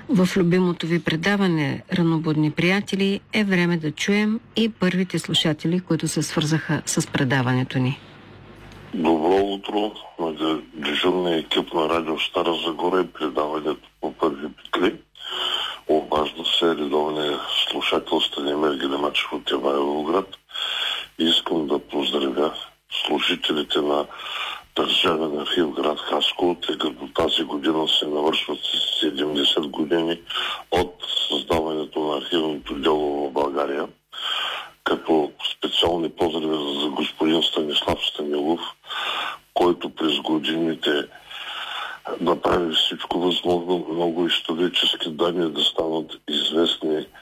В любимото ви предаване "Ранобудни приятели" е време да чуем и първите слушатели, които се свързаха с предаването ни. Добро утро на дежурния екип на радио Стара Загора и предаването по първи петли. Обажда се редовния слушател Станимир Гелемачев от Ивайловград. Искам да поздравя служителите на Държавен архив град Хасково, тъй като тази година се навършват 70 години от създаването на архивното дело в България. Като специални поздрави за господин Станислав Станилов, който през годините направи всичко възможно много исторически данни да станат известни